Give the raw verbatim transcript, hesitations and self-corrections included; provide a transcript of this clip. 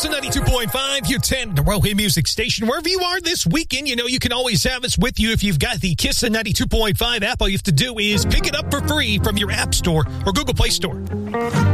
So ninety-two point five, your ten, the Rohe Music Station. Wherever you are this weekend, you know you can always have us with you if you've got the Kiss ninety-two point five app. All you have to do is pick it up for free from your App Store or Google Play Store.